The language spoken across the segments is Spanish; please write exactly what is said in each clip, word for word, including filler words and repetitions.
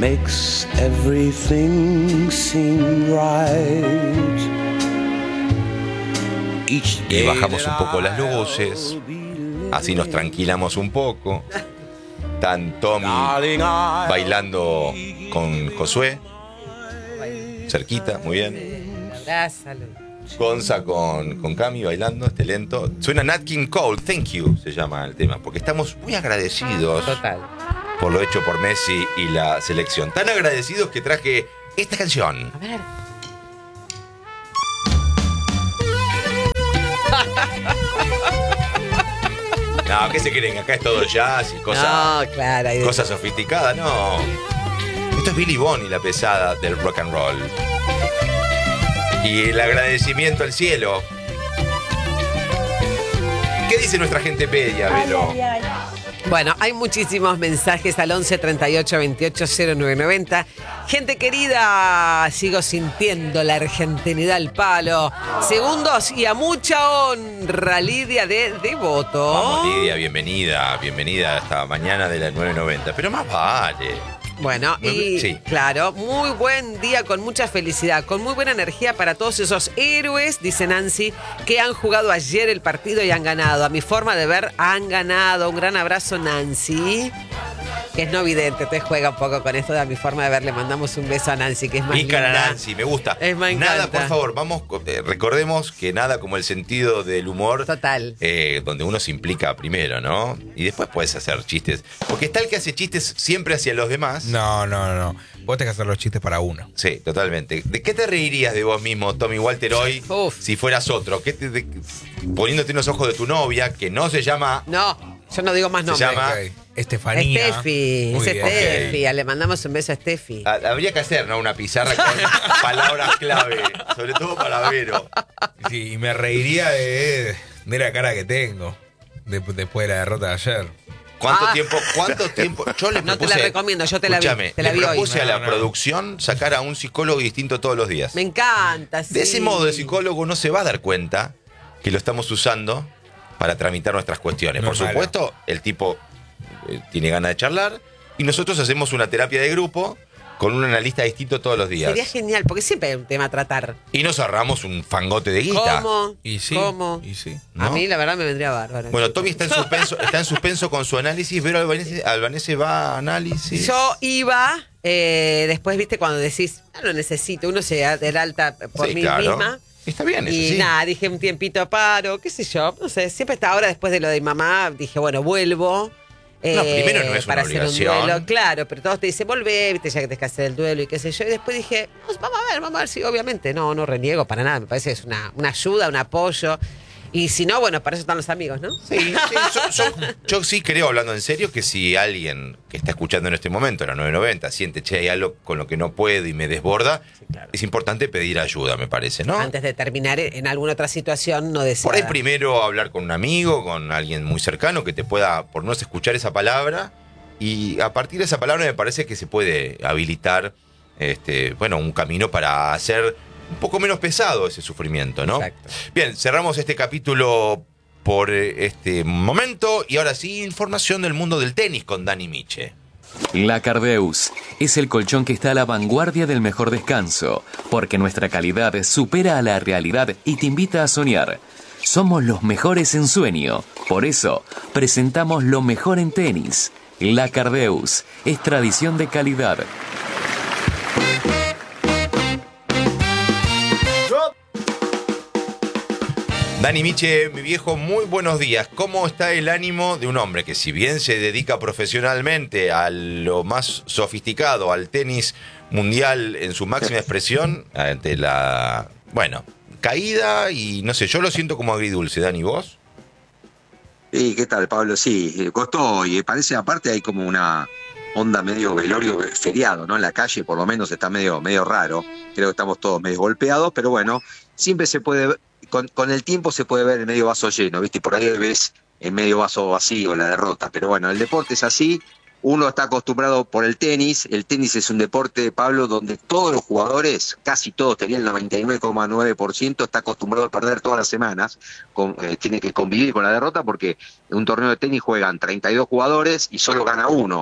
makes everything seem right. Y bajamos un poco las luces, así nos tranquilamos un poco. Están Tommy bailando con Josué, cerquita, muy bien. Abrázalo. Gonza con, con Cami bailando, este lento. Suena Nat King Cole, Thank You se llama el tema, porque estamos muy agradecidos Total. por lo hecho por Messi y la selección. Tan agradecidos que traje esta canción. A ver. No, ¿qué se creen? Acá es todo jazz y cosas, No, claro. hay de- cosas sofisticadas, no. Esto es Billy Bonnie, la pesada del rock and roll. Y el agradecimiento al cielo. ¿Qué dice nuestra gente bella, Velo? Bueno, hay muchísimos mensajes al once treinta y ocho veintiocho cero nueve noventa. Gente querida, sigo sintiendo la argentinidad al palo. Segundos y a mucha honra, Lidia de Devoto. Vamos, Lidia, bienvenida, bienvenida a esta mañana de las nueve noventa. Pero más vale. Bueno, y Sí. claro, muy buen día con mucha felicidad, con muy buena energía para todos esos héroes, dice Nancy, que han jugado ayer el partido y han ganado. A mi forma de ver, han ganado. Un gran abrazo, Nancy. Que es no vidente, te juega un poco con esto de a mi forma de ver. Le mandamos un beso a Nancy, que es más Pícara linda. Nancy, me gusta. Es más Nada, encanta. por favor, vamos, eh, recordemos que nada como el sentido del humor. Total. Eh, donde uno se implica primero, ¿no? Y después puedes hacer chistes. Porque está el que hace chistes siempre hacia los demás. No, no, no. Vos tenés que hacer los chistes para uno. Sí, totalmente. ¿De qué te reirías de vos mismo, Tommy Walter, hoy, Uf. si fueras otro? ¿Qué te, de- poniéndote en los ojos de tu novia, que no se llama... No, yo no digo más Se nombre. llama- Ok. Estefanía. Steffi, Muy es bien. Steffi. Le mandamos un beso a Steffi. Ah, habría que hacer, ¿no? Una pizarra con palabras clave, sobre todo para Vero. Sí, y me reiría de, de la cara que tengo de- después de la derrota de ayer. ¿Cuánto Ah. tiempo? ¿Cuánto tiempo? Yo le No te propuse, la recomiendo, yo te la vi, escúchame, te la le vi hoy. propuse a la No, no. producción sacar a un psicólogo distinto todos los días. Me encanta, sí. De ese modo, el psicólogo no se va a dar cuenta que lo estamos usando para tramitar nuestras cuestiones. No Por es malo. supuesto, el tipo eh, tiene ganas de charlar y nosotros hacemos una terapia de grupo con un analista distinto todos los días. Sería genial, porque siempre hay un tema a tratar. Y nos ahorramos un fangote de guita. ¿Cómo? Y sí. ¿Cómo? Y sí. ¿No? A mí, la verdad, me vendría bárbaro. Bueno, Tommy está en suspenso, está en suspenso con su análisis. Vero Albanese, Albanese va a análisis. Yo iba, eh, después, viste, cuando decís, no lo necesito, uno se da del alta por Sí, mí claro. misma. Está bien, eso Y sí. nada, dije un tiempito paro, qué sé yo, no sé, siempre hasta ahora, después de lo de mamá, dije, bueno, vuelvo. No, primero no es para una hacer un obligación. duelo, claro, pero todos te dicen, volvé, viste, ya que tenés que hacer el duelo y qué sé yo. Y después dije, pues, vamos a ver, vamos a ver, sí, obviamente, no, no reniego para nada, me parece que es una, una ayuda, un apoyo. Y si no, bueno, para eso están los amigos, ¿no? Sí, sí, yo, yo- yo sí creo, hablando en serio, que si alguien que está escuchando en este momento, en la nueve noventa, siente, che, hay algo con lo que no puedo y me desborda, claro. es importante pedir ayuda, me parece, ¿no? Antes de terminar en alguna otra situación no deseada. Por ahí primero hablar con un amigo, con alguien muy cercano que te pueda, por no escuchar esa palabra, y a partir de esa palabra me parece que se puede habilitar, este, bueno, un camino para hacer un poco menos pesado ese sufrimiento, ¿no? Exacto. Bien, cerramos este capítulo por eh, este momento y ahora sí, información del mundo del tenis con Dani Miche. La Cardeus es el colchón que está a la vanguardia del mejor descanso, porque nuestra calidad supera a la realidad y te invita a soñar. Somos los mejores en sueño, por eso presentamos lo mejor en tenis. La Cardeus es tradición de calidad. Dani Miche, mi viejo, muy buenos días. ¿Cómo está el ánimo de un hombre que, si bien se dedica profesionalmente a lo más sofisticado, al tenis mundial en su máxima expresión, ante la, bueno, caída y no sé, yo lo siento como agridulce, Dani, ¿vos? Sí, ¿qué tal, Pablo? Sí, costó y parece, aparte hay como una onda medio velorio feriado, ¿no? En la calle por lo menos está medio, medio raro. Creo que estamos todos medio golpeados, pero bueno, siempre se puede ver, con, con el tiempo se puede ver el medio vaso lleno, ¿viste? Y por ahí ves el medio vaso vacío, la derrota. Pero bueno, el deporte es así. Uno está acostumbrado por el tenis. El tenis es un deporte, Pablo, donde todos los jugadores, casi todos, tenían el noventa y nueve coma nueve por ciento, está acostumbrado a perder todas las semanas. Con, eh, tiene que convivir con la derrota porque en un torneo de tenis juegan treinta y dos jugadores y solo gana uno.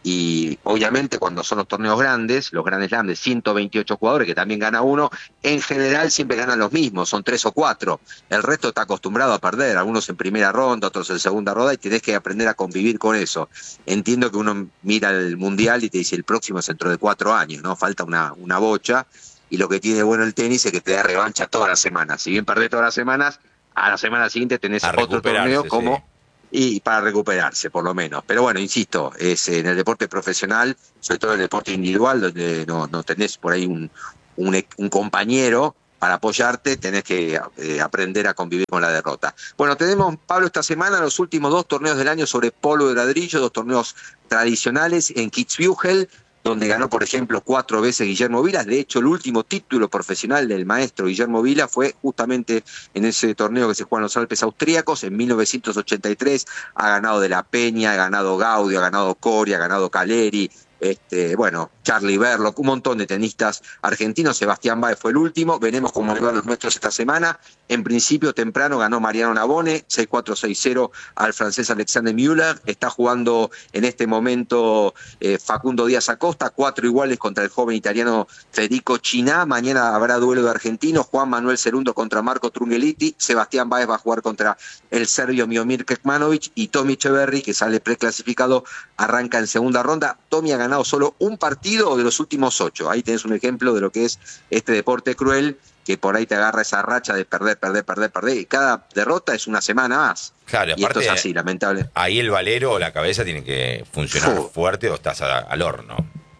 Y obviamente cuando son los torneos grandes, los grandes Slam de ciento veintiocho jugadores, que también gana uno, en general siempre ganan los mismos, son tres o cuatro. El resto está acostumbrado a perder, algunos en primera ronda, otros en segunda ronda, y tenés que aprender a convivir con eso. Entiendo que uno mira el mundial y te dice el próximo es dentro de cuatro años, ¿no? Falta una, una bocha, y lo que tiene bueno el tenis es que te da revancha todas las semanas. Si bien perdés todas las semanas, a la semana siguiente tenés A otro torneo como... sí. Y para recuperarse, por lo menos. Pero bueno, insisto, es en el deporte profesional, sobre todo en el deporte individual, donde no, no tenés por ahí un, un, un compañero para apoyarte, tenés que eh, aprender a convivir con la derrota. Bueno, tenemos, Pablo, esta semana los últimos dos torneos del año sobre polo de ladrillo, dos torneos tradicionales en Kitzbühel, donde ganó, por ejemplo, cuatro veces Guillermo Vilas. De hecho, el último título profesional del maestro Guillermo Vilas fue justamente en ese torneo que se juega en los Alpes austríacos. En mil novecientos ochenta y tres ha ganado De la Peña, ha ganado Gaudio, ha ganado Coria, ha ganado Caleri, este, bueno, Charlie Berlock, un montón de tenistas argentinos. Sebastián Báez fue el último. Veremos cómo le van los nuestros esta semana. En principio, temprano ganó Mariano Navone, seis cuatro seis cero al francés Alexander Müller. Está jugando en este momento eh, Facundo Díaz Acosta, cuatro iguales contra el joven italiano Federico Chiná. Mañana habrá duelo de argentinos, Juan Manuel Cerundo contra Marco Trungeliti. Sebastián Báez va a jugar contra el serbio Miomir Kekmanovic, y Tommy Echeverry, que sale preclasificado, arranca en segunda ronda. Tommy ha ganado solo un partido de los últimos ocho. Ahí tenés un ejemplo de lo que es este deporte cruel, que por ahí te agarra esa racha de perder, perder, perder, perder, y cada derrota es una semana más. Claro, y aparte, esto es así, lamentable. Ahí el valero o la cabeza tiene que funcionar Fu. fuerte o estás a- al horno.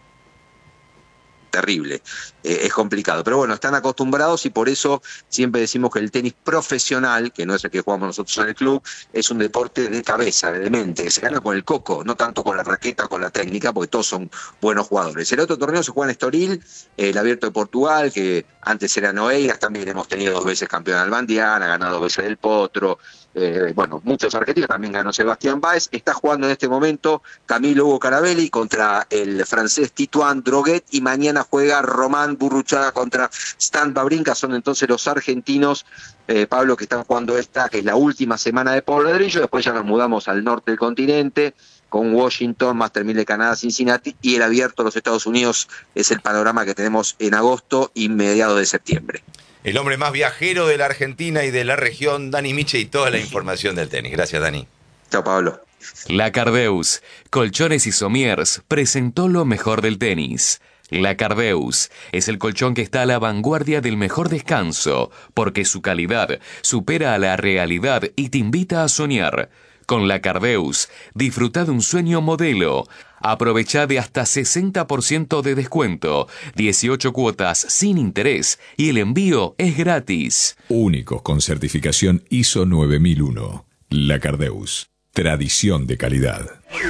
Terrible, eh, es complicado, pero bueno, están acostumbrados, y por eso siempre decimos que el tenis profesional, que no es el que jugamos nosotros en el club, es un deporte de cabeza, de mente, que se gana con el coco, no tanto con la raqueta, con la técnica, porque todos son buenos jugadores. El otro torneo se juega en Estoril, eh, el Abierto de Portugal, que antes era Noeiras, también hemos tenido dos veces campeón Albandián, ha ganado dos veces del Potro, eh, bueno, muchos argentinos, también ganó Sebastián Báez. Está jugando en este momento Camilo Hugo Carabelli contra el francés Tituan Droguet, y mañana juega Román Burruchaga contra Stan Wawrinka. Son entonces los argentinos, eh, Pablo, que están jugando esta, que es la última semana de polo ladrillo. Después ya nos mudamos al norte del continente, con Washington, Master mil de Canadá, Cincinnati, y el Abierto de los Estados Unidos es el panorama que tenemos en agosto y mediados de septiembre. El hombre más viajero de la Argentina y de la región, Dani Miche, y toda la información del tenis. Gracias, Dani. Chao, Pablo. La Cardeus, Colchones y Somiers, presentó lo mejor del tenis. La Cardeus es el colchón que está a la vanguardia del mejor descanso, porque su calidad supera a la realidad y te invita a soñar. Con la Cardeus, disfruta de un sueño modelo. Aprovecha de hasta sesenta por ciento de descuento, dieciocho cuotas sin interés, y el envío es gratis. Únicos con certificación I S O nueve mil uno. La Cardeus. Tradición de calidad.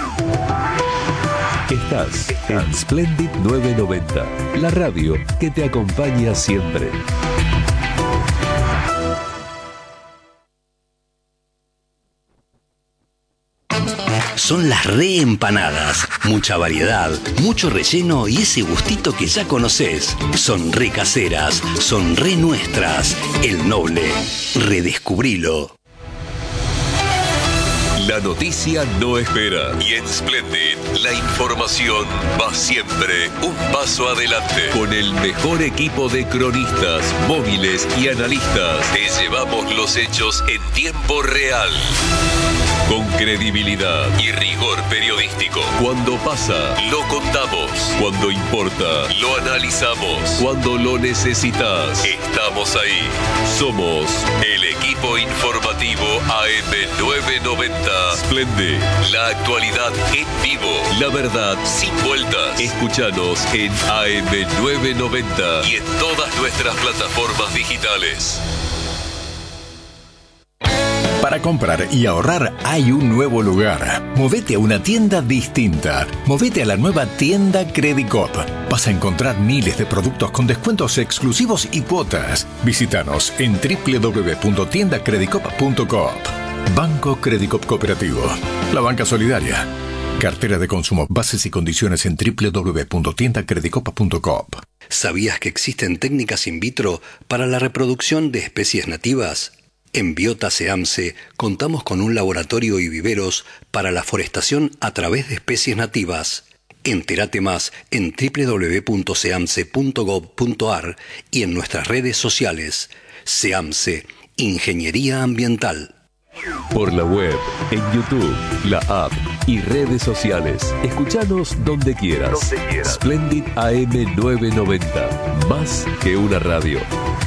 Estás en Splendid novecientos noventa, la radio que te acompaña siempre. Son las reempanadas. Mucha variedad, mucho relleno y ese gustito que ya conoces. Son re caseras, son re nuestras. El Noble. Redescubrilo. La noticia no espera. Y en Splendid, la información va siempre un paso adelante. Con el mejor equipo de cronistas, móviles y analistas, te llevamos los hechos en tiempo real. Con credibilidad y rigor periodístico. Cuando pasa, lo contamos. Cuando importa, lo analizamos. Cuando lo necesitas, estamos ahí. Somos el equipo informativo A M novecientos noventa. Splendid, la actualidad en vivo. La verdad sin vueltas. Escúchanos en A M novecientos noventa y en todas nuestras plataformas digitales. Para comprar y ahorrar hay un nuevo lugar. Movete a una tienda distinta. Movete a la nueva tienda Credicop. Vas a encontrar miles de productos con descuentos exclusivos y cuotas. Visítanos en doble u doble u doble u punto tienda credicop punto coop. Banco Credicop Cooperativo. La banca solidaria. Cartera de consumo. Bases y condiciones en doble u doble u doble u punto tienda credicop punto coop. ¿Sabías que existen técnicas in vitro para la reproducción de especies nativas? En Biota Seamse contamos con un laboratorio y viveros para la forestación a través de especies nativas. Entérate más en doble u doble u doble u punto seamse punto gob punto ar y en nuestras redes sociales. SEAMSE, Ingeniería Ambiental. Por la web, en YouTube, la app y redes sociales. Escuchanos donde quieras. Donde quieras. Splendid A M novecientos noventa. Más que una radio.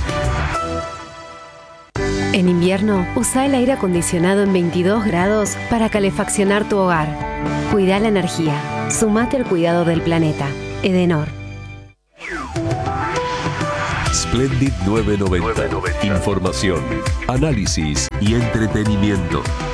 En invierno, usa el aire acondicionado en veintidós grados para calefaccionar tu hogar. Cuida la energía. Sumate al cuidado del planeta. Edenor. Splendid novecientos noventa. Información, análisis y entretenimiento.